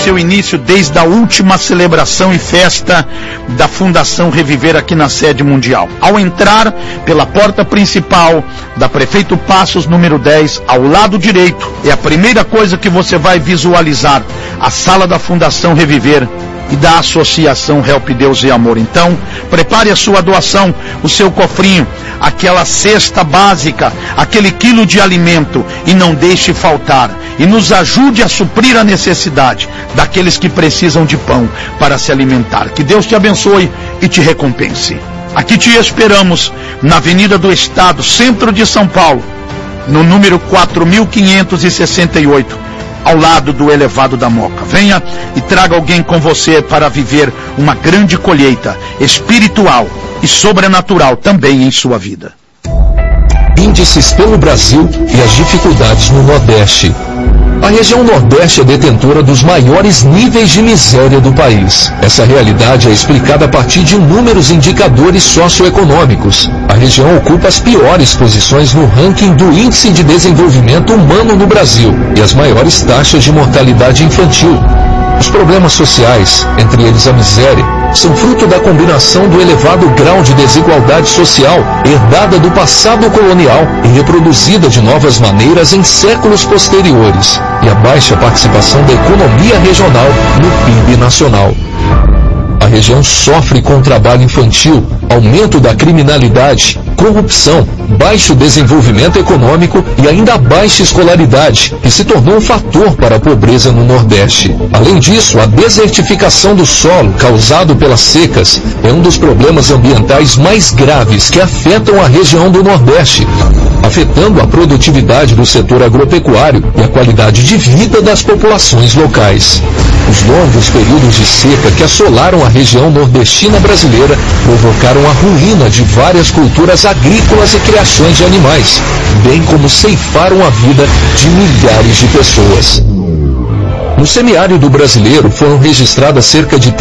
seu início desde a última celebração e festa da Fundação Reviver aqui na sede mundial. Ao entrar pela porta principal da Prefeito Passos, número 10, ao lado direito, é a primeira coisa que você vai visualizar, a sala da Fundação Reviver e da Associação Help Deus e Amor. Então, prepare a sua doação, o seu cofrinho, aquela cesta básica, aquele quilo de alimento, e não deixe faltar. E nos ajude a suprir a necessidade daqueles que precisam de pão para se alimentar. Que Deus te abençoe e te recompense. Aqui te esperamos, na Avenida do Estado, centro de São Paulo, no número 4568. Ao lado do elevado da Moca. Venha e traga alguém com você para viver uma grande colheita espiritual e sobrenatural também em sua vida. Índices pelo Brasil e as dificuldades no Nordeste. A região Nordeste é detentora dos maiores níveis de miséria do país. Essa realidade é explicada a partir de inúmeros indicadores socioeconômicos. A região ocupa as piores posições no ranking do Índice de Desenvolvimento Humano no Brasil e as maiores taxas de mortalidade infantil. Os problemas sociais, entre eles a miséria, são fruto da combinação do elevado grau de desigualdade social herdada do passado colonial e reproduzida de novas maneiras em séculos posteriores, e a baixa participação da economia regional no PIB nacional. A região sofre com o trabalho infantil, aumento da criminalidade, corrupção, baixo desenvolvimento econômico e ainda a baixa escolaridade, que se tornou um fator para a pobreza no Nordeste. Além disso, a desertificação do solo, causado pelas secas, é um dos problemas ambientais mais graves que afetam a região do Nordeste, afetando a produtividade do setor agropecuário e a qualidade de vida das populações locais. Os longos períodos de seca que assolaram a região nordestina brasileira provocaram a ruína de várias culturas agrícolas e criações de animais, bem como ceifaram a vida de milhares de pessoas. No semiárido brasileiro foram registradas cerca de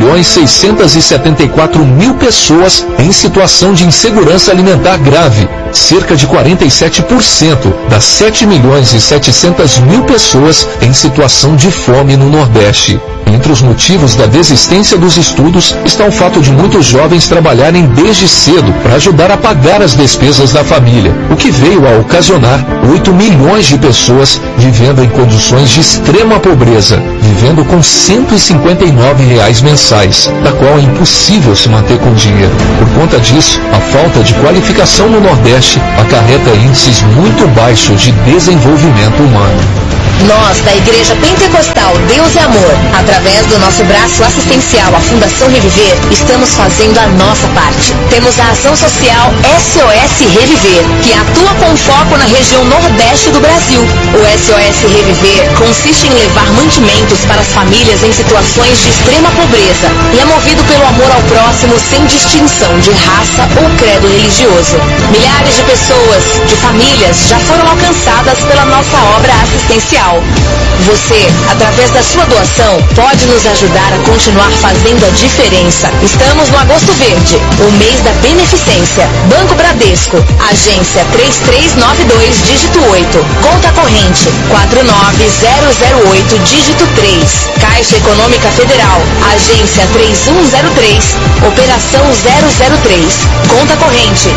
3.674.000 pessoas em situação de insegurança alimentar grave, cerca de 47% das 7.700.000 pessoas em situação de fome no Nordeste. Entre os motivos da desistência dos estudos está o fato de muitos jovens trabalharem desde cedo para ajudar a pagar as despesas da família, o que veio a ocasionar 8 milhões de pessoas vivendo em condições de extrema pobreza, vivendo com R$ 159 mensais, da qual é impossível se manter com dinheiro. Por conta disso, a falta de qualificação no Nordeste acarreta índices muito baixos de desenvolvimento humano. Nós, da Igreja Pentecostal Deus e Amor, através do nosso braço assistencial, a Fundação Reviver, estamos fazendo a nossa parte. Temos a ação social SOS Reviver, que atua com foco na região nordeste do Brasil. O SOS Reviver consiste em levar mantimentos para as famílias em situações de extrema pobreza e é movido pelo amor ao próximo sem distinção de raça ou credo religioso. Milhares de pessoas, de famílias, já foram alcançadas pela nossa obra assistencial. Você, através da sua doação, pode nos ajudar a continuar fazendo a diferença. Estamos no Agosto Verde, o mês da beneficência. Banco Bradesco, agência 3392, dígito 8. Conta corrente 49008, dígito 3. Caixa Econômica Federal, agência 3103, operação 003. Conta corrente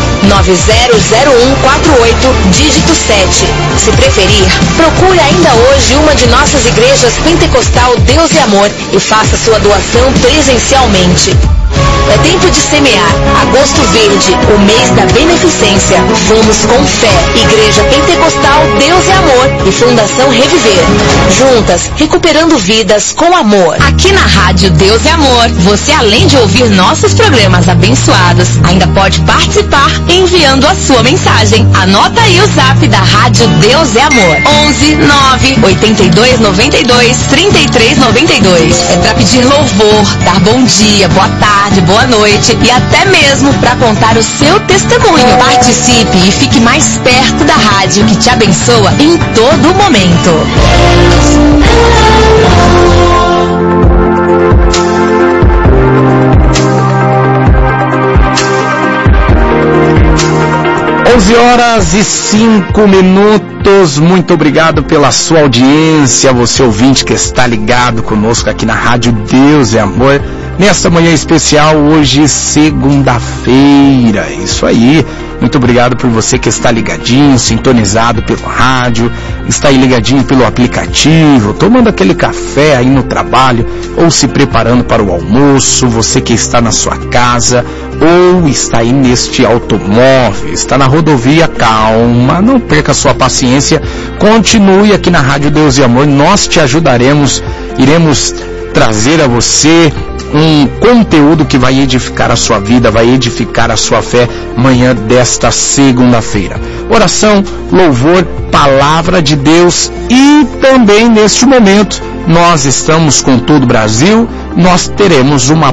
900148, dígito 7. Se preferir, procure ainda hoje uma de nossas igrejas Pentecostal Deus e Amor e faça sua doação presencialmente. É tempo de semear. Agosto Verde, o mês da beneficência. Vamos com fé. Igreja Pentecostal Deus e Amor e Fundação Reviver. Juntas, recuperando vidas com amor. Aqui na Rádio Deus e Amor, você, além de ouvir nossos programas abençoados, ainda pode participar enviando a sua mensagem. Anota aí o zap da Rádio Deus e Amor. 11 9 82 92 33 92. É para pedir louvor, dar bom dia, boa tarde, boa noite e até mesmo para contar o seu testemunho. Participe e fique mais perto da rádio que te abençoa em todo momento. 11 horas e 5 minutos. queridos, muito obrigado pela sua audiência, você ouvinte que está ligado conosco aqui na Rádio Deus e Amor, nesta manhã especial, hoje segunda-feira, isso aí, muito obrigado por você que está ligadinho, sintonizado pelo rádio, está aí ligadinho pelo aplicativo, tomando aquele café aí no trabalho, ou se preparando para o almoço, você que está na sua casa, ou está aí neste automóvel, está na rodovia, calma, não perca sua paciência, continue aqui na Rádio Deus e Amor, nós te ajudaremos, iremos trazer a você um conteúdo que vai edificar a sua vida, vai edificar a sua fé, manhã desta segunda-feira. Oração, louvor, palavra de Deus e também neste momento nós estamos com todo o Brasil, nós teremos uma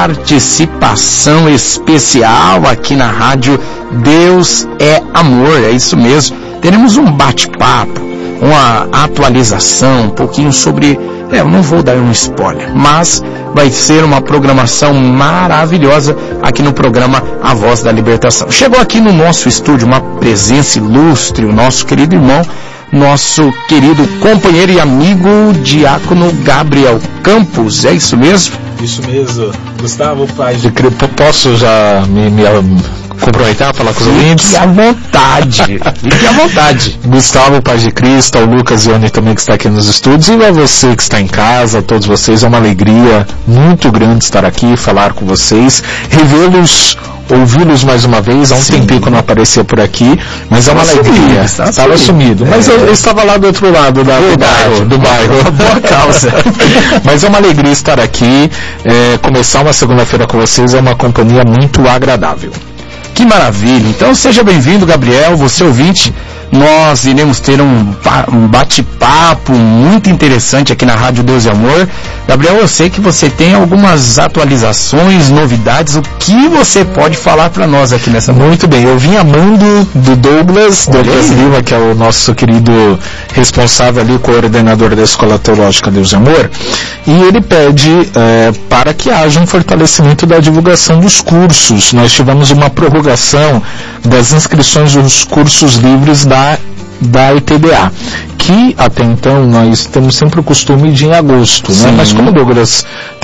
participação especial aqui na Rádio Deus é Amor, é isso mesmo. Teremos um bate-papo, uma atualização, um pouquinho sobre... eu não vou dar um spoiler, mas vai ser uma programação maravilhosa aqui no programa A Voz da Libertação. Chegou aqui no nosso estúdio uma presença ilustre, o nosso querido irmão, nosso querido companheiro e amigo Diácono Gabriel Campos, é isso mesmo? Isso mesmo, Gustavo, pai de Cristo. Posso já me comprometer a falar com os ouvintes? Fique à vontade, fique à vontade. Gustavo, Pai de Cristo, ao Lucas e Oni também que está aqui nos estúdios, e a você que está em casa, a todos vocês, é uma alegria muito grande estar aqui, falar com vocês, revê-los, ouvi-los mais uma vez. Há um tempinho que eu não aparecia por aqui, mas é uma alegria. Estava sumido, mas eu estava lá do outro lado do bairro. Boa causa. Mas é uma alegria estar aqui, começar uma segunda-feira com vocês é uma companhia muito agradável. Que maravilha! Então seja bem-vindo, Gabriel, você ouvinte. Nós iremos ter um bate-papo muito interessante aqui na Rádio Deus e Amor. Gabriel, eu sei que você tem algumas atualizações, novidades, o que você pode falar para nós aqui nessa noite? Muito bem, eu vim amando do Douglas Lima, que é o nosso querido responsável ali, coordenador da Escola Teológica Deus e Amor, e ele pede para que haja um fortalecimento da divulgação dos cursos. Nós tivemos uma prorrogação das inscrições dos cursos livres da ITBA, que até então nós temos sempre o costume de ir em agosto, né? Mas como o Douglas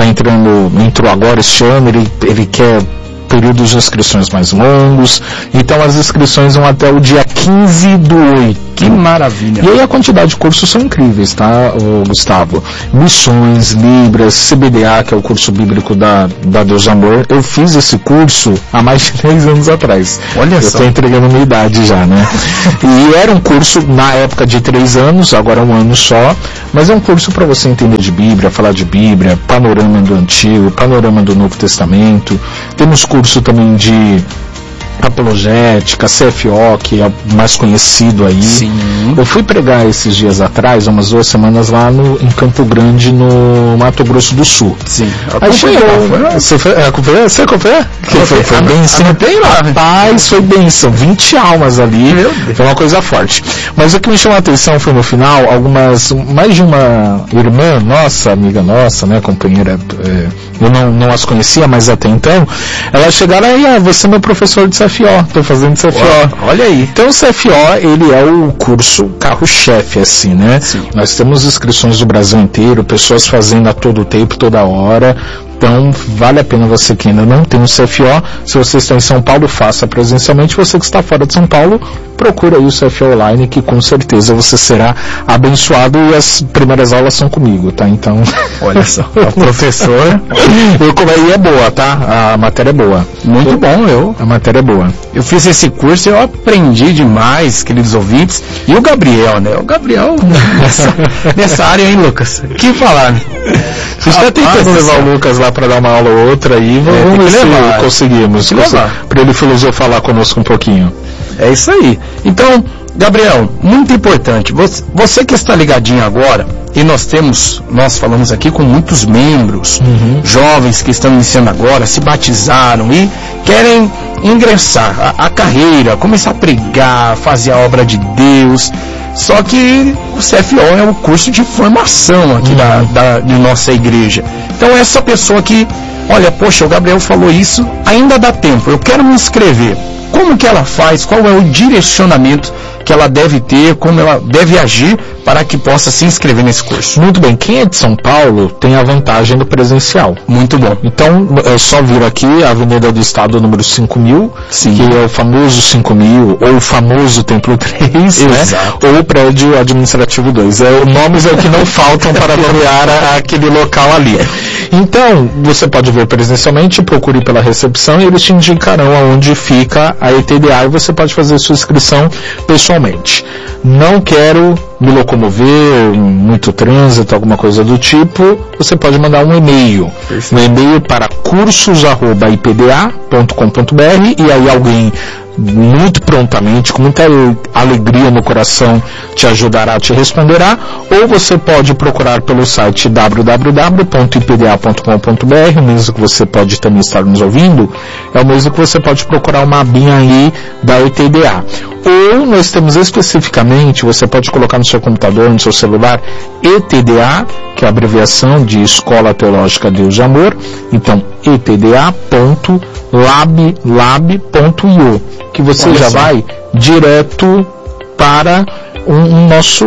entrou agora este ano, ele quer períodos de inscrições mais longos, então as inscrições vão até o dia 15/8. Que maravilha! E aí a quantidade de cursos são incríveis, tá, Gustavo? Missões, Libras, CBDA, que é o curso bíblico da Deus Amor. Eu fiz esse curso há mais de 10 anos atrás. Olha só. Eu estou entregando minha idade já, né? E era um curso, na época, de 3 anos, agora é 1 ano só, mas é um curso para você entender de Bíblia, falar de Bíblia, panorama do Antigo, panorama do Novo Testamento. Temos curso também de apologética, CFO, que é mais conhecido aí. Sim. Eu fui pregar esses dias atrás, umas 2 semanas lá em Campo Grande, no Mato Grosso do Sul. Sim. Aí chegou. Você acompanhou? Foi bênção. Rapaz, foi bênção. 20 almas ali. Foi uma coisa forte. Mas o que me chamou a atenção foi no final, mais de uma irmã nossa, amiga nossa, né, companheira, eu não as conhecia, mas até então, elas chegaram aí, você é meu professor de CFO, estou fazendo CFO. Olha aí. Então o CFO, ele é o curso carro-chefe, assim, né? Sim. Nós temos inscrições do Brasil inteiro, pessoas fazendo a todo tempo, toda hora. Então, vale a pena você que ainda não tem um CFO. Se você está em São Paulo, faça presencialmente. Você que está fora de São Paulo, procura aí o CFO online, que com certeza você será abençoado. E as primeiras aulas são comigo, tá? Então, olha só, o professor. E é boa, tá? A matéria é boa. Muito bom, a matéria é boa. Eu fiz esse curso e eu aprendi demais, queridos ouvintes. E o Gabriel, né? O Gabriel nessa área, hein, Lucas? Que falar, né? Você está tentando levar o Lucas lá para dar uma aula ou outra aí, vamos ver se conseguimos. Para ele filosofar lá conosco um pouquinho. É isso aí. Então, Gabriel, muito importante, você que está ligadinho agora, e nós falamos aqui com muitos membros, jovens que estão iniciando agora, se batizaram e querem ingressar a carreira, começar a pregar, fazer a obra de Deus. Só que o CFO é o curso de formação aqui de nossa igreja. Então essa pessoa que olha, poxa, o Gabriel falou isso, ainda dá tempo, eu quero me inscrever. Como que ela faz? Qual é o direcionamento que ela deve ter? Como ela deve agir para que possa se inscrever nesse curso? Muito bem. Quem é de São Paulo tem a vantagem do presencial. Muito bom. Então, é só vir aqui, a Avenida do Estado, número 5.000, Sim. que é o famoso 5.000, ou o famoso Templo 3, né? Ou o prédio administrativo 2. Nomes é o que não faltam para nomear aquele local ali. Então, você pode ver presencialmente, procure pela recepção e eles te indicarão aonde fica a ETDA e você pode fazer sua inscrição pessoalmente. Não quero me locomover, muito trânsito, alguma coisa do tipo, você pode mandar um e-mail. Um e-mail para cursos@ipda.com.br e aí alguém muito prontamente, com muita alegria no coração, te ajudará, te responderá, ou você pode procurar pelo site www.ipda.com.br, o mesmo que você pode também estar nos ouvindo, é o mesmo que você pode procurar uma abinha aí da ETDA. Ou nós temos especificamente, você pode colocar no seu computador, no seu celular, ETDA, que é a abreviação de Escola Teológica Deus e Amor, então etda.lab.io, que você já vai direto para nosso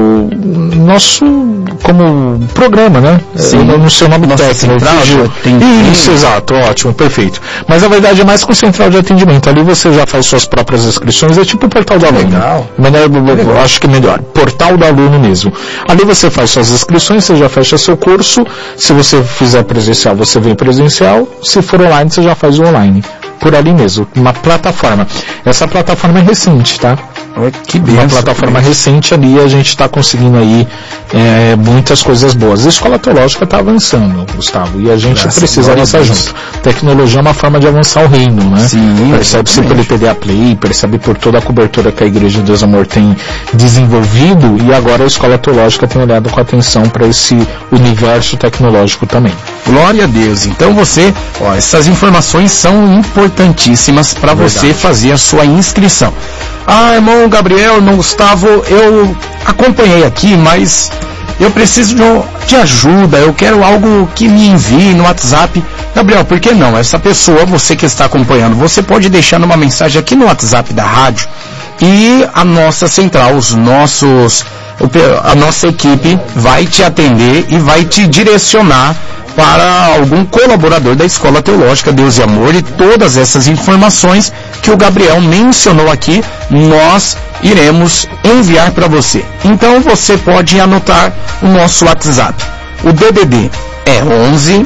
como programa, né? Sim. No seu nome Nossa técnico. Isso, exato, ótimo, perfeito. Mas a verdade é mais com central de atendimento. Ali você já faz suas próprias inscrições, é tipo o portal do aluno. Legal. Eu acho que é melhor. Portal do aluno mesmo. Ali você faz suas inscrições, você já fecha seu curso. Se você fizer presencial, você vem presencial. Se for online, você já faz o online. Por ali mesmo, uma plataforma. Essa plataforma é recente, tá? Que benção, uma plataforma recente ali, a gente está conseguindo aí muitas coisas boas. A Escola Teológica está avançando, Gustavo, e a gente precisa avançar junto. Tecnologia é uma forma de avançar o reino, né? Sim, percebe-se pelo IPDA Play, percebe por toda a cobertura que a Igreja de Deus Amor tem desenvolvido, e agora a Escola Teológica tem olhado com atenção para esse universo tecnológico também. Glória a Deus. Então essas informações são importantíssimas para você fazer a sua inscrição. Irmão Gabriel, irmão Gustavo, eu acompanhei aqui, mas eu preciso de ajuda, eu quero algo que me envie no WhatsApp. Gabriel, por que não? Essa pessoa, você que está acompanhando, você pode deixar uma mensagem aqui no WhatsApp da rádio e a nossa central, a nossa equipe vai te atender e vai te direcionar para algum colaborador da Escola Teológica Deus e Amor, e todas essas informações que o Gabriel mencionou aqui, nós iremos enviar para você. Então você pode anotar o nosso WhatsApp. O DDD é 11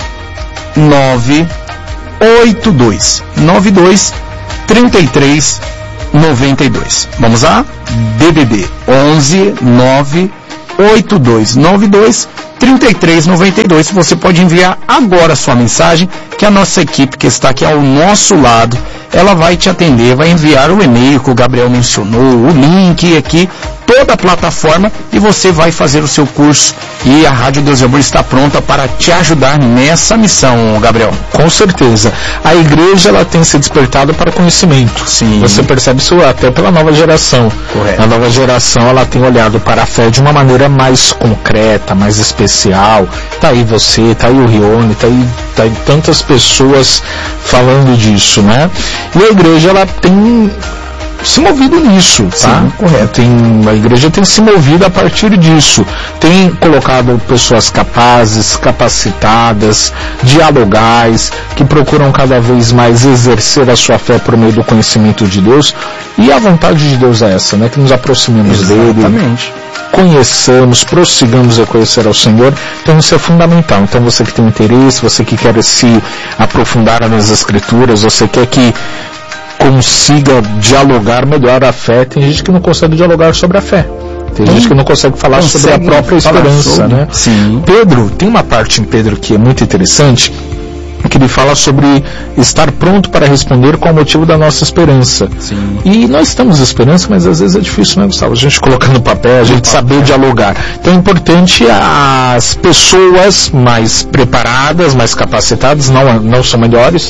982 92 33 92. Vamos lá? DDD 11 982 92 3392. Você pode enviar agora a sua mensagem, que a nossa equipe que está aqui ao nosso lado, ela vai te atender, vai enviar o e-mail que o Gabriel mencionou, o link aqui, toda a plataforma, e você vai fazer o seu curso, e a Rádio Deus e Amor está pronta para te ajudar nessa missão, Gabriel. Com certeza. A igreja, ela tem se despertado para o conhecimento. Sim. Você percebe isso até pela nova geração. Correto. A nova geração, ela tem olhado para a fé de uma maneira mais concreta, mais especial. Tá aí você, tá aí o Rione, tá aí tantas pessoas falando disso, né? E a igreja, ela tem se movido nisso, tá? Sim, correto. A igreja tem se movido a partir disso, tem colocado pessoas capazes, capacitadas, dialogais, que procuram cada vez mais exercer a sua fé por meio do conhecimento de Deus, e a vontade de Deus é essa, né? Que nos aproximemos dele, conheçamos, prossigamos a conhecer ao Senhor. Então isso é fundamental. Então você que tem interesse, você que quer se aprofundar nas Escrituras, você quer que consiga dialogar melhor a fé. Tem gente que não consegue dialogar sobre a fé. Tem gente que não consegue falar sobre a própria esperança, né? Sim. Pedro, tem uma parte em Pedro que é muito interessante, que ele fala sobre estar pronto para responder qual o motivo da nossa esperança. Sim. E nós temos esperança, mas às vezes é difícil, né, Gustavo? A gente colocar no papel, a gente saber dialogar. Então é importante as pessoas mais preparadas, mais capacitadas, não são melhores,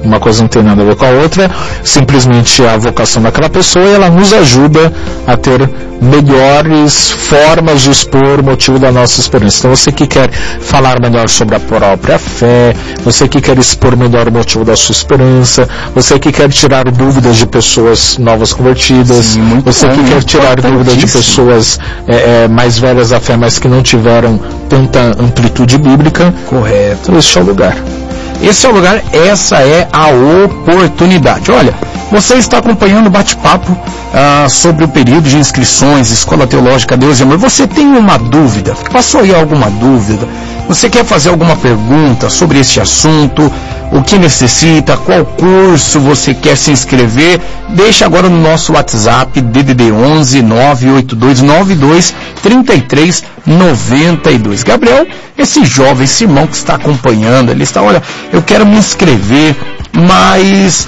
uma coisa não tem nada a ver com a outra, simplesmente a vocação daquela pessoa, e ela nos ajuda a ter melhores formas de expor o motivo da nossa esperança. Então você que quer falar melhor sobre a própria fé, você que quer expor melhor o motivo da sua esperança, você que quer tirar dúvidas de pessoas novas convertidas, sim, você que quer tirar dúvidas de pessoas mais velhas da fé, mas que não tiveram tanta amplitude bíblica, correto, este é o lugar. Esse é o lugar, essa é a oportunidade. Olha, você está acompanhando o bate-papo sobre o período de inscrições, Escola Teológica Deus e Amor. Você tem uma dúvida? Passou aí alguma dúvida? Você quer fazer alguma pergunta sobre este assunto? O que necessita? Qual curso você quer se inscrever? Deixa agora no nosso WhatsApp, DDD 11 98292 3392. Gabriel, esse jovem, esse irmão que está acompanhando, ele está, olha, eu quero me inscrever, mas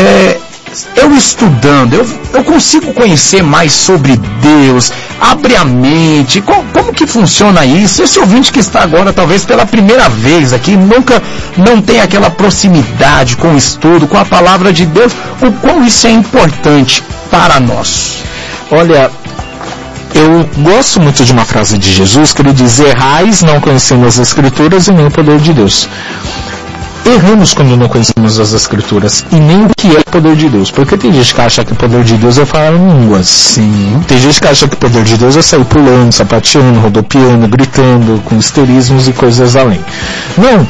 eu estudando, eu consigo conhecer mais sobre Deus, abre a mente, como que funciona isso? Esse ouvinte que está agora, talvez pela primeira vez aqui, não tem aquela proximidade com o estudo, com a palavra de Deus, o quão isso é importante para nós. Olha, eu gosto muito de uma frase de Jesus que ele diz: errais não conhecendo as Escrituras e nem o poder de Deus. Erramos quando não conhecemos as Escrituras e nem o que é o poder de Deus, porque tem gente que acha que o poder de Deus é falar em línguas. Sim. Tem gente que acha que o poder de Deus é sair pulando, sapateando, rodopiando, gritando, com histerismos e coisas além. Não,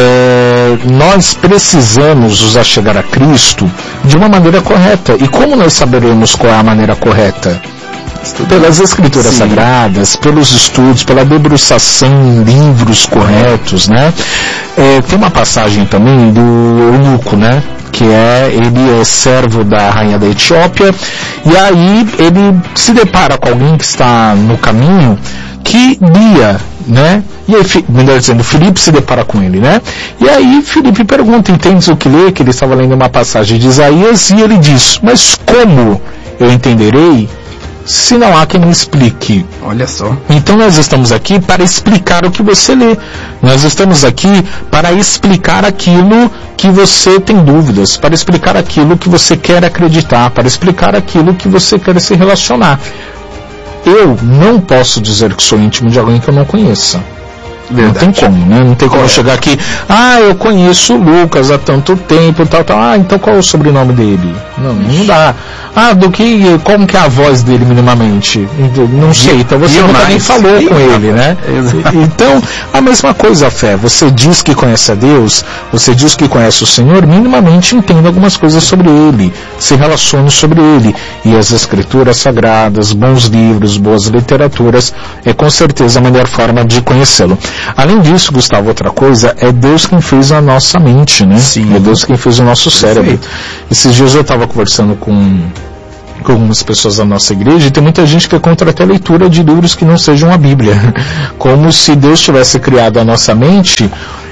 nós precisamos nos achegar a Cristo de uma maneira correta. E como nós saberemos qual é a maneira correta? Pelas Escrituras Sagradas, pelos estudos, pela debruçação em livros corretos, né? Tem uma passagem também do eunuco, né? Que ele é servo da rainha da Etiópia, e aí ele se depara com alguém que está no caminho que lia, né? E aí, melhor dizendo, Filipe se depara com ele, né? E aí Filipe pergunta: entendes o que lê? Que ele estava lendo uma passagem de Isaías, e ele diz: mas como eu entenderei se não há quem me explique? Olha só. Então nós estamos aqui para explicar o que você lê. Nós estamos aqui para explicar aquilo que você tem dúvidas, para explicar aquilo que você quer acreditar, para explicar aquilo que você quer se relacionar. Eu não posso dizer que sou íntimo de alguém que eu não conheça. Verdade. Não tem como, né? Não tem como eu chegar aqui: eu conheço o Lucas há tanto tempo, tal. Então qual é o sobrenome dele? Não dá. Como que é a voz dele minimamente? Não sei, então você nunca nem falou com ele, né? Então, a mesma coisa a fé. Você diz que conhece a Deus, você diz que conhece o Senhor, minimamente entenda algumas coisas sobre Ele, se relacione sobre Ele. E as Escrituras Sagradas, bons livros, boas literaturas, é com certeza a melhor forma de conhecê-lo. Além disso, Gustavo, outra coisa, é Deus quem fez a nossa mente, né? Sim. É Deus quem fez o nosso cérebro. Esses dias eu estava conversando com algumas pessoas da nossa igreja, e tem muita gente que é contra até a leitura de livros que não sejam a Bíblia. Como se Deus tivesse criado a nossa mente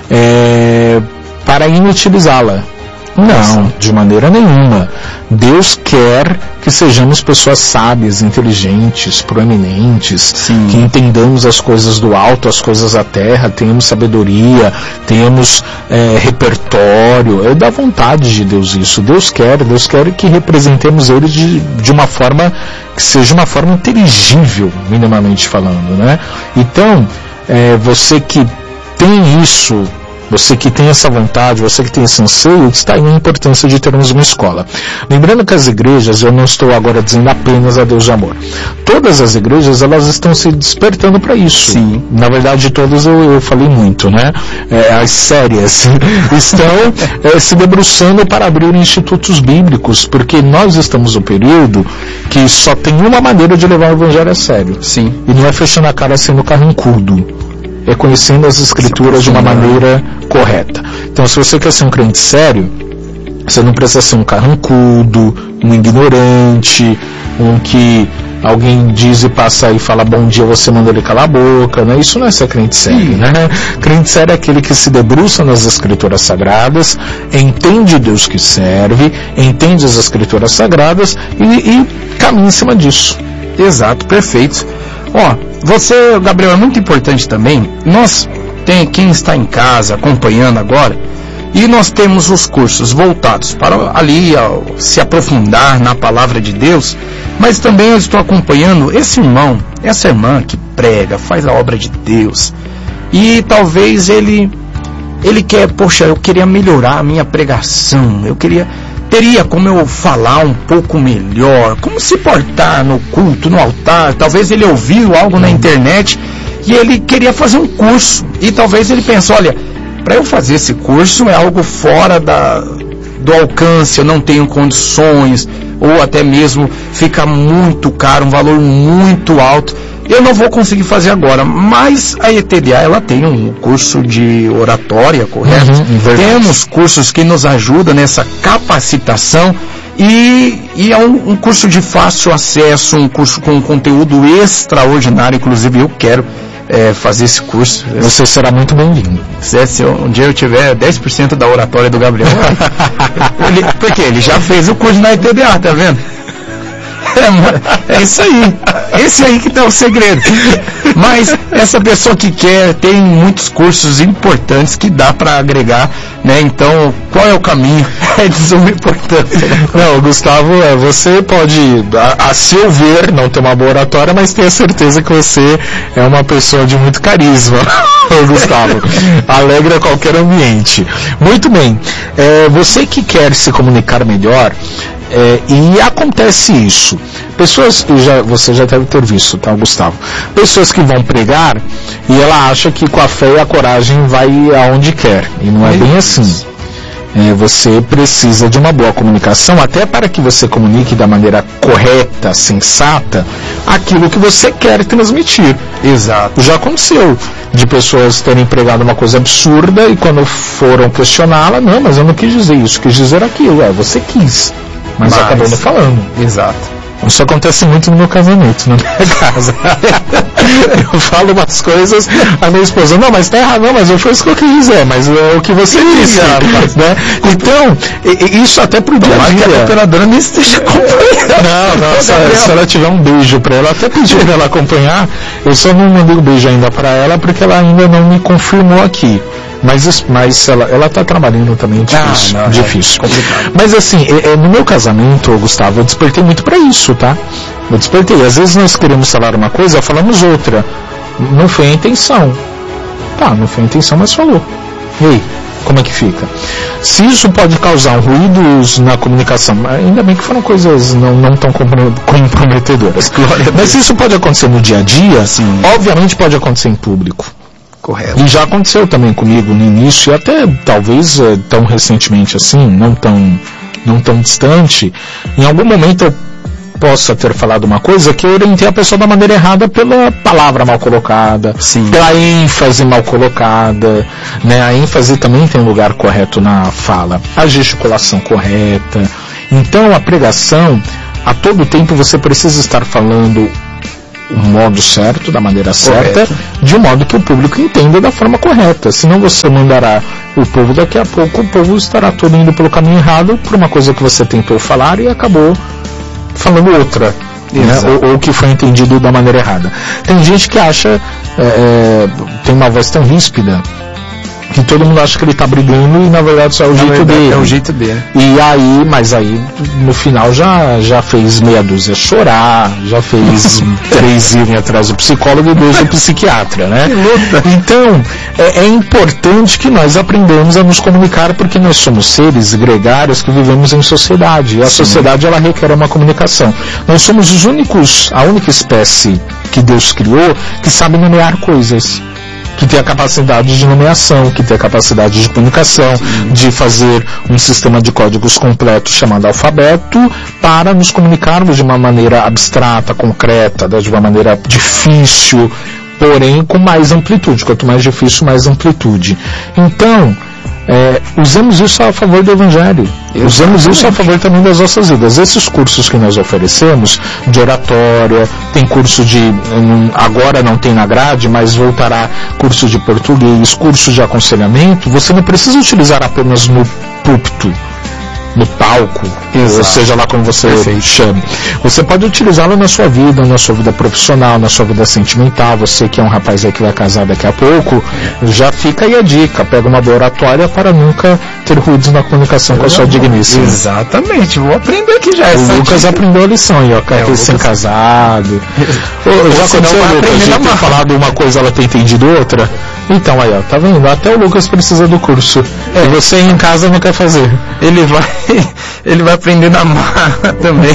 para inutilizá-la. Não, de maneira nenhuma. Deus quer que sejamos pessoas sábias, inteligentes, proeminentes, que entendamos as coisas do alto, as coisas da terra, tenhamos sabedoria, tenhamos repertório. É da vontade de Deus isso. Deus quer que representemos Ele de uma forma que seja uma forma inteligível, minimamente falando, né? Então, você que tem isso, você que tem essa vontade, você que tem esse anseio, está aí a importância de termos uma escola. Lembrando que as igrejas, eu não estou agora dizendo apenas a Deus de Amor. Todas as igrejas, elas estão se despertando para isso. Sim. Na verdade, todas eu falei muito, né? As sérias estão se debruçando para abrir institutos bíblicos, porque nós estamos no período que só tem uma maneira de levar o evangelho a sério. Sim. E não é fechando a cara sendo carrancudo. É conhecendo as Escrituras de uma maneira correta. Então, se você quer ser um crente sério, você não precisa ser um carrancudo, um ignorante, um que alguém diz e passa e fala bom dia, você manda ele calar a boca, né? Isso não é ser crente sério, né? Crente sério é aquele que se debruça nas Escrituras Sagradas, entende Deus que serve, entende as Escrituras Sagradas e caminha em cima disso. Exato, perfeito. Você, Gabriel, é muito importante também. Quem está em casa acompanhando agora, E nós temos os cursos voltados para ali se aprofundar na palavra de Deus, mas também eu estou acompanhando esse irmão, essa irmã que prega, faz a obra de Deus, e talvez ele quer, poxa, eu queria melhorar a minha pregação, teria como eu falar um pouco melhor, como se portar no culto, no altar. Talvez ele ouviu algo na internet e ele queria fazer um curso, e talvez ele pensou, olha, para eu fazer esse curso é algo fora do alcance, eu não tenho condições, ou até mesmo fica muito caro, um valor muito alto, eu não vou conseguir fazer agora. Mas a ETDA, ela tem um curso de oratória, correto? Temos cursos que nos ajudam nessa capacitação, e é um curso de fácil acesso, um curso com conteúdo extraordinário. Inclusive eu quero fazer esse curso. Você será muito bem-vindo. Se um dia eu tiver 10% da oratória do Gabriel, porque ele já fez o curso na ETDA, tá vendo? É isso aí. Esse aí que tá o segredo. Mas essa pessoa que quer, tem muitos cursos importantes que dá para agregar, né? Então, qual é o caminho? É de suma importância. Não, Gustavo, você pode, a seu ver, não ter uma boa oratória, mas tenha certeza que você é uma pessoa de muito carisma, Gustavo. Alegra qualquer ambiente. Muito bem. Você que quer se comunicar melhor, e acontece isso. Pessoas, você já deve ter visto, tá, Gustavo? Pessoas que vão pregar e ela acha que com a fé e a coragem vai aonde quer. E não é bem assim. Você precisa de uma boa comunicação, até para que você comunique da maneira correta, sensata, aquilo que você quer transmitir. Exato. Já aconteceu de pessoas terem pregado uma coisa absurda e quando foram questioná-la, não, mas eu não quis dizer isso, quis dizer aquilo. Você quis, mas acabou não falando. Exato. Isso acontece muito no meu casamento, na minha casa. Eu falo umas coisas, a minha esposa, não, mas tá errado, não, mas foi isso que eu quis dizer, mas é o que você disse, né? Então, isso até pro dia a dia. Que a operadora nem esteja acompanhando. Não, se ela tiver um beijo pra ela, até pedi pra ela acompanhar, eu só não mandei um beijo ainda pra ela, porque ela ainda não me confirmou aqui. Mas ela está trabalhando também, difícil. Mas assim, no meu casamento, Gustavo, eu despertei muito para isso, tá? Eu despertei. Às vezes nós queremos falar uma coisa, falamos outra. Não foi a intenção. Tá, não foi a intenção, mas falou. E aí, como é que fica? Se isso pode causar ruídos na comunicação, ainda bem que foram coisas não tão comprometedoras. Mas se isso pode acontecer no dia a dia, sim, obviamente pode acontecer em público. Correto. E já aconteceu também comigo no início, e até talvez tão recentemente assim, não tão distante. Em algum momento eu possa ter falado uma coisa que eu orientei a pessoa da maneira errada pela palavra mal colocada, sim, pela ênfase mal colocada, né? A ênfase também tem um lugar correto na fala, a gesticulação correta. Então a pregação, a todo tempo você precisa estar falando o modo certo, da maneira certa, de um modo que o público entenda da forma correta. Senão você mandará o povo, daqui a pouco o povo estará todo indo pelo caminho errado por uma coisa que você tentou falar e acabou falando outra, né? Ou que foi entendido da maneira errada. Tem gente que acha, tem uma voz tão ríspida, que todo mundo acha que ele está brigando e na verdade só é o jeito dele. É o jeito dele. E aí, mas aí no final já fez meia dúzia chorar, já fez 3 irem atrás do psicólogo e 2 do psiquiatra, né? Que luta. Então, é importante que nós aprendamos a nos comunicar, porque nós somos seres gregários que vivemos em sociedade. E a sociedade, ela requer uma comunicação. Nós somos a única espécie que Deus criou que sabe nomear coisas, que tem a capacidade de nomeação, que tem a capacidade de comunicação, sim, de fazer um sistema de códigos completo chamado alfabeto, para nos comunicarmos de uma maneira abstrata, concreta, de uma maneira difícil, porém com mais amplitude. Quanto mais difícil, mais amplitude. Então, usamos isso a favor do Evangelho. Usamos isso a favor também das nossas vidas. Esses cursos que nós oferecemos, de oratória, tem curso agora não tem na grade, mas voltará curso de português, curso de aconselhamento. Você não precisa utilizar apenas no púlpito. no palco, ou seja lá como você chame. Você pode utilizá-lo na sua vida profissional, na sua vida sentimental. Você que é um rapaz aí que vai casar daqui a pouco, já fica aí a dica, pega uma boa oratória para nunca ter ruídos na comunicação com a sua digníssima. Exatamente, vou aprender aqui já. O Lucas aprendeu a lição aí, ó, recém-casado. Já aconteceu, Lucas, a gente tem falado uma coisa, ela tem entendido outra? Então aí, ó, tá vendo? Até o Lucas precisa do curso. E você em casa não quer fazer. Ele vai aprender na marra também.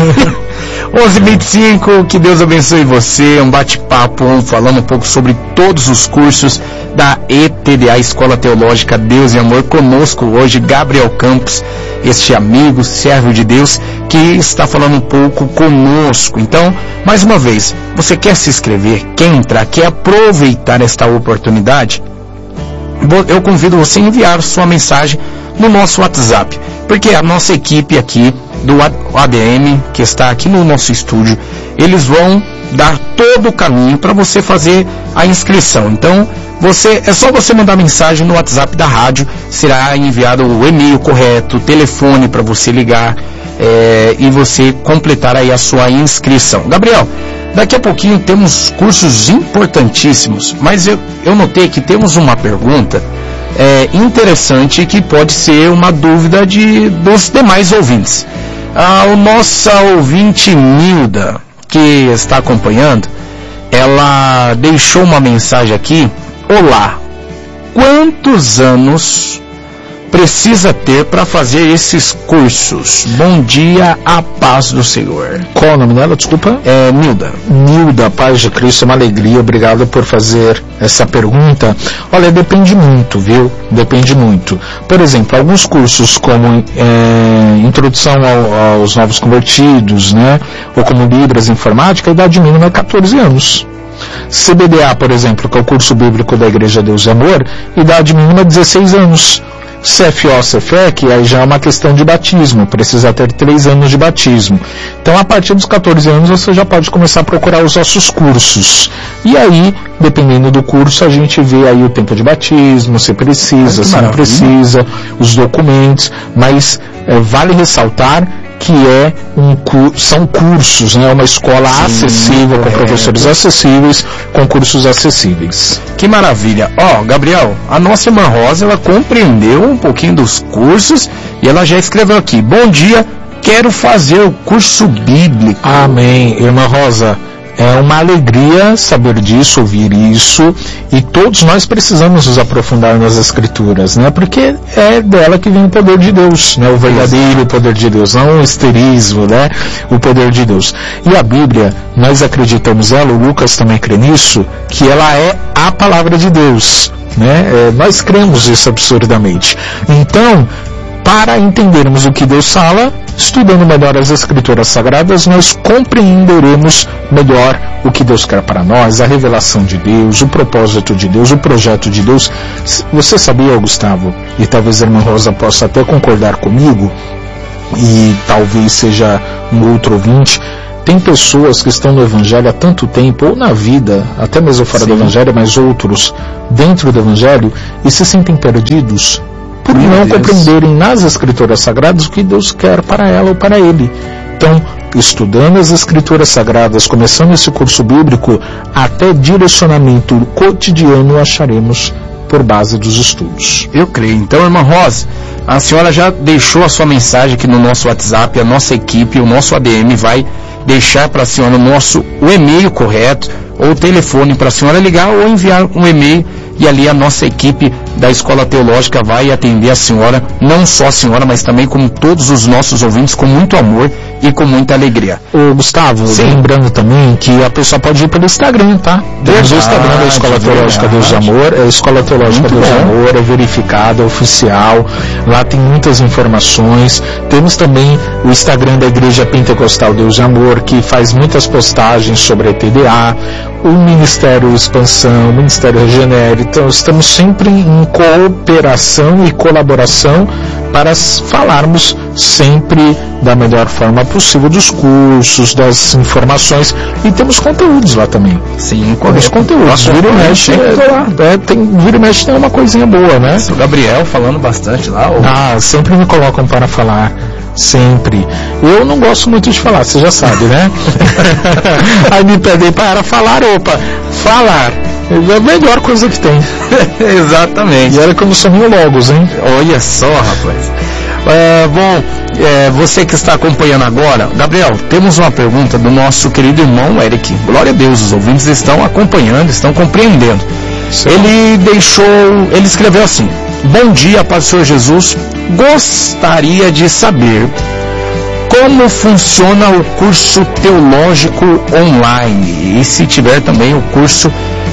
11h25, que Deus abençoe você. Um bate-papo, falando um pouco sobre todos os cursos da ETDA, Escola Teológica Deus e Amor. Conosco hoje, Gabriel Campos, este amigo, servo de Deus, que está falando um pouco conosco. Então, mais uma vez, você quer se inscrever, quer entrar, quer aproveitar esta oportunidade? Eu convido você a enviar sua mensagem no nosso WhatsApp, porque a nossa equipe aqui do ADM, que está aqui no nosso estúdio, eles vão dar todo o caminho para você fazer a inscrição. Então, é só você mandar mensagem no WhatsApp da rádio, será enviado o e-mail correto, o telefone para você ligar e você completar aí a sua inscrição. Gabriel, daqui a pouquinho temos cursos importantíssimos, mas eu notei que temos uma pergunta interessante que pode ser uma dúvida dos demais ouvintes. A nossa ouvinte Nilda, que está acompanhando, ela deixou uma mensagem aqui. Olá, quantos anos precisa ter para fazer esses cursos? Bom dia, a paz do Senhor. Qual o nome dela, desculpa? Nilda. Nilda, paz de Cristo, é uma alegria, obrigado por fazer essa pergunta. Olha, depende muito, viu? Depende muito. Por exemplo, alguns cursos como Introdução aos Novos Convertidos, né? Ou como Libras Informática, a idade mínima é 14 anos. CBDA, por exemplo, que é o curso bíblico da Igreja Deus e Amor, idade mínima é 16 anos. CFO, CFEC, aí já é uma questão de batismo, precisa ter 3 anos de batismo. Então, a partir dos 14 anos, você já pode começar a procurar os nossos cursos. E aí, dependendo do curso, a gente vê aí o tempo de batismo, se precisa, se não precisa, os documentos, mas vale ressaltar que são cursos, né? Uma escola acessível, com professores acessíveis, com cursos acessíveis. Que maravilha! Gabriel, a nossa irmã Rosa, ela compreendeu um pouquinho dos cursos e ela já escreveu aqui: bom dia, quero fazer o curso bíblico. Amém, irmã Rosa. É uma alegria saber disso, ouvir isso, e todos nós precisamos nos aprofundar nas Escrituras, né? Porque é dela que vem o poder de Deus, né? O verdadeiro poder de Deus, não o esterismo, né? O poder de Deus. E a Bíblia, nós acreditamos ela, o Lucas também crê nisso, que ela é a palavra de Deus, né? Nós cremos isso absurdamente. Então, para entendermos o que Deus fala, estudando melhor as Escrituras Sagradas, nós compreenderemos melhor o que Deus quer para nós, a revelação de Deus, o propósito de Deus, o projeto de Deus. Você sabia, Gustavo, e talvez a irmã Rosa possa até concordar comigo, e talvez seja um outro ouvinte, tem pessoas que estão no Evangelho há tanto tempo, ou na vida, até mesmo fora do Evangelho, mas outros dentro do Evangelho, e se sentem perdidos por não compreenderem nas Escrituras Sagradas o que Deus quer para ela ou para ele. Então, estudando as Escrituras Sagradas, começando esse curso bíblico, até direcionamento cotidiano acharemos por base dos estudos. Eu creio. Então, irmã Rosa, a senhora já deixou a sua mensagem aqui no nosso WhatsApp, a nossa equipe, o nosso ADM vai deixar para a senhora o e-mail correto, ou o telefone para a senhora ligar ou enviar um e-mail, e ali a nossa equipe da Escola Teológica vai atender a senhora, não só a senhora, mas também como todos os nossos ouvintes, com muito amor e com muita alegria. Ô Gustavo, lembrando também que a pessoa pode ir pelo Instagram, tá? Temos o Instagram da Escola Teológica Deus de Amor, é a Escola Teológica Deus de Amor, é verificada, é oficial, lá tem muitas informações. Temos também o Instagram da Igreja Pentecostal Deus de Amor, que faz muitas postagens sobre a ETDA, o Ministério Expansão, o Ministério Regenere. Então estamos sempre em cooperação e colaboração para falarmos sempre da melhor forma possível dos cursos, das informações, e temos conteúdos lá também. Sim, temos conteúdos. Vira e mexe tem uma coisinha boa, né? O Gabriel falando bastante lá. Sempre me colocam para falar. Sempre. Eu não gosto muito de falar, você já sabe, né? Aí me pedem para falar, falar. É a melhor coisa que tem. Exatamente. E olha que eu não sou nem logos, hein? Olha só, rapaz. Você que está acompanhando agora, Gabriel, temos uma pergunta do nosso querido irmão Eric. Glória a Deus, os ouvintes estão acompanhando, estão compreendendo. Ele escreveu assim: bom dia, Paz do Senhor Jesus, gostaria de saber como funciona o curso teológico online e se tiver também o curso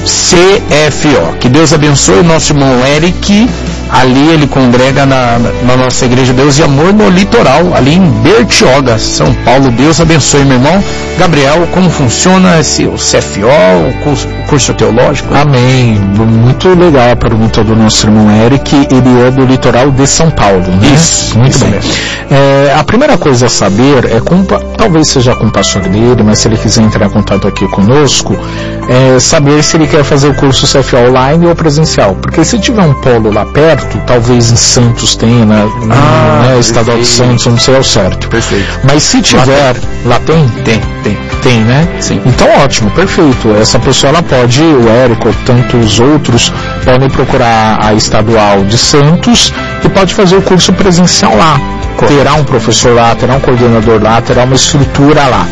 CFO. Que Deus abençoe o nosso irmão Eric. Ali ele congrega na nossa Igreja Deus e Amor no litoral, ali em Bertioga, São Paulo. Deus abençoe, meu irmão. Gabriel, como funciona o CFO, o curso teológico? Amém. Muito legal a pergunta do nosso irmão Eric. Ele é do litoral de São Paulo, né? Isso, muito isso bem. Mesmo. A primeira coisa a saber é, talvez seja com o pastor dele, mas se ele quiser entrar em contato aqui conosco, saber se ele quer fazer o curso CFO online ou presencial. Porque se tiver um polo lá perto, talvez em Santos tenha, Estadual de Santos, não sei ao certo. Perfeito. Mas se tiver, lá tem? Tem, né? Sim. Então ótimo, perfeito. Essa pessoa ela pode, o Érico ou tantos outros, podem procurar a Estadual de Santos e pode fazer o curso presencial lá. Terá um professor lá, terá um coordenador lá, terá uma estrutura lá.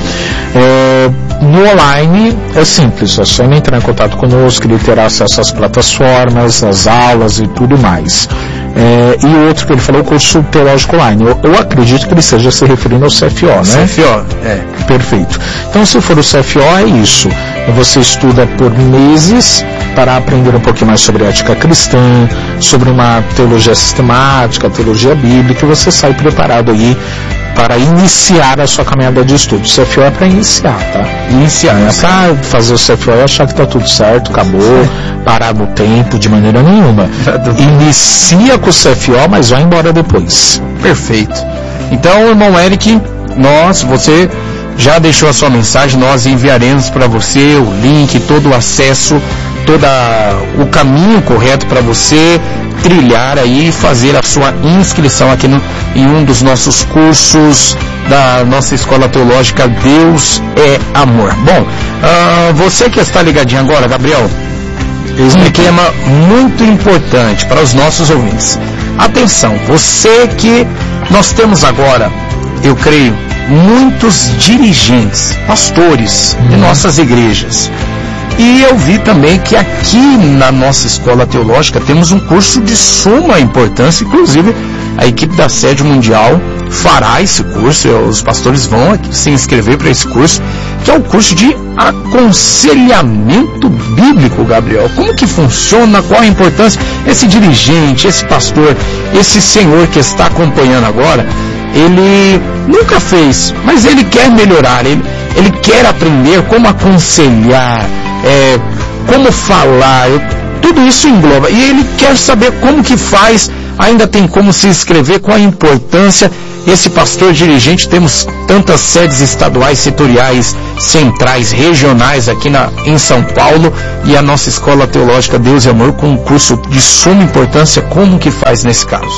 No online é simples, é só entrar em contato conosco, ele terá acesso às plataformas, às aulas e tudo mais. E o outro que ele falou, o curso teológico online. Eu acredito que ele esteja se referindo ao CFO, né? CFO, perfeito. Então, se for o CFO, é isso. Você estuda por meses para aprender um pouquinho mais sobre ética cristã, sobre uma teologia sistemática, teologia bíblica, e você sai preparado aí para iniciar a sua caminhada de estudo. O CFO é para iniciar, tá? Iniciar, não é para fazer o CFO e achar que está tudo certo, acabou, parar no tempo, de maneira nenhuma. Inicia com o CFO, mas vai embora depois. Perfeito. Então, irmão Eric, você já deixou a sua mensagem, nós enviaremos para você o link, todo o acesso, todo o caminho correto para você trilhar aí e fazer a sua inscrição aqui em um dos nossos cursos da nossa Escola Teológica Deus é Amor. Bom, você que está ligadinho agora, Gabriel, um tema muito importante para os nossos ouvintes. Atenção, você que nós temos agora, eu creio, muitos dirigentes, pastores de nossas igrejas. E eu vi também que aqui na nossa escola teológica temos um curso de suma importância, inclusive a equipe da Sede Mundial fará esse curso, os pastores vão se inscrever para esse curso, que é o curso de aconselhamento bíblico, Gabriel. Como que funciona, qual a importância? Esse dirigente, esse pastor, esse senhor que está acompanhando agora, ele nunca fez, mas ele quer melhorar, ele quer aprender como aconselhar, como falar, tudo isso engloba, e ele quer saber como que faz, ainda tem como se inscrever, qual a importância. Esse pastor dirigente, temos tantas sedes estaduais, setoriais, centrais, regionais aqui em São Paulo, e a nossa Escola Teológica Deus e Amor com um curso de suma importância. Como que faz nesse caso?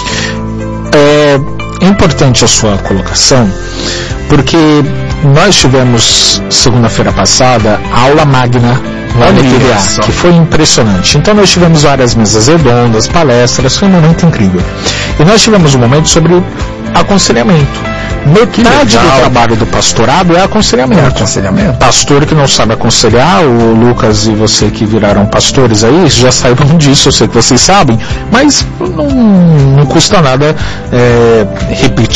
É importante a sua colocação, porque nós tivemos segunda-feira passada a aula magna lá no PDA, que foi impressionante. Então nós tivemos várias mesas redondas, palestras, foi um momento incrível. E nós tivemos um momento sobre aconselhamento. Metade do trabalho do pastorado é aconselhamento. Pastor que não sabe aconselhar, o Lucas e você que viraram pastores aí, já saibam disso, eu sei que vocês sabem, mas não custa nada repetir